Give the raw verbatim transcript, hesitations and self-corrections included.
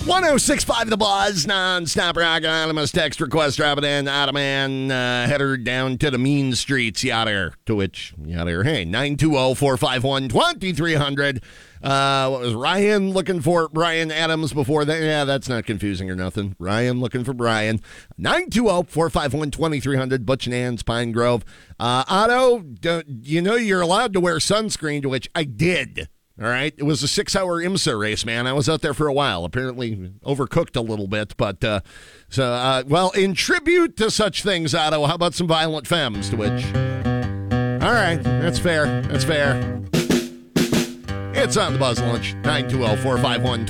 one oh six point five The Buzz, non-stop rock, anonymous text request, dropping in, Ottoman, uh, header down to the mean streets, yatter, to which, yatter, hey, nine two zero, four five one, two three zero zero. Uh, what was Ryan looking for? Brian Adams before that? Yeah, that's not confusing or nothing. Ryan looking for Brian. nine two zero, four five one, two three zero zero, Butch and Ann's, Pine Grove. Uh, Otto, do, you know you're allowed to wear sunscreen, to which I did. All right. It was a six-hour IMSA race, man. I was out there for a while. Apparently overcooked a little bit. But, uh, so, uh, well, in tribute to such things, Otto, how about some Violent Femmes, to which... All right. That's fair. That's fair. It's on the Buzz Lunch. nine two zero, four five one,